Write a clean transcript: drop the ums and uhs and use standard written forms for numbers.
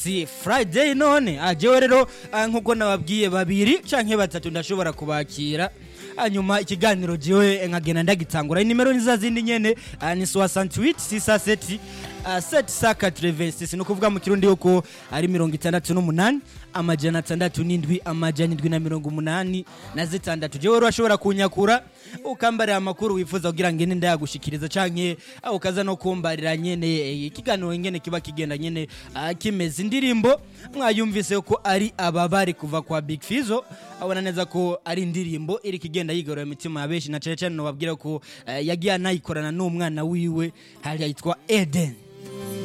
si Friday none jewe rero nkuko nababwiye babiri canke batatu ndashobora kubakira hanyuma ikiganiro jewe nkagenda ndagitangura nimero nizazindi nyene ni 68 67 786 no kuvuga mu kirundi yuko ari 68 amajana 67 amajana 786 na 6 jewe rero ashobora kunyakura ukambara amakuru wifuza kugira ngene ndayagushikiriza canke ukaza no kumbarira nyene ikiganiro ngene kiba kigenda nyene kimeze indirimbo mwayumvise ko ari ababari kuva kwa Big Fizzo abona neza ko ari indirimbo iri kigenda yigarura imitima yabeshi na cyane no babwira ko yagiye anayikorana n'umwana wiwe hari yitwa Eden.